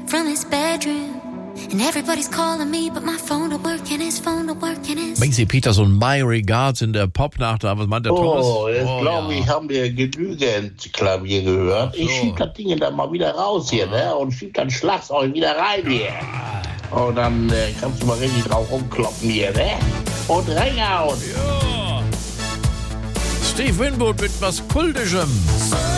from his bedroom. And everybody's calling me, but my phone don't work and his phone don't work and his... Bringt Sie Peterson, My Regards in der Popnacht da. Was meint der Thomas? Jetzt glaube ich, haben wir genügend Klavier gehört. Ich schieb das Ding dann mal wieder raus hier, ne? Und schieb dann Schlagzeug wieder rein hier. Und dann kannst du mal richtig drauf rumkloppen hier, ne? Und reinhauen. Ja. Steve Winwood mit was Kultischem.